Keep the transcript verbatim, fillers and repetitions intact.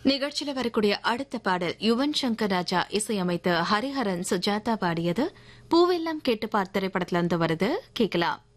நிகழ்ச்சியில வரக்கூடிய அடுத்த பாடல் யுவன் சங்கர் ராஜா இசையமைத்து ஹரிஹரன் சுஜாதா பாடியது பூவெல்லாம் கேட்டு பார் திரைப்படத்துல இருந்து வருது கேட்கலாம்.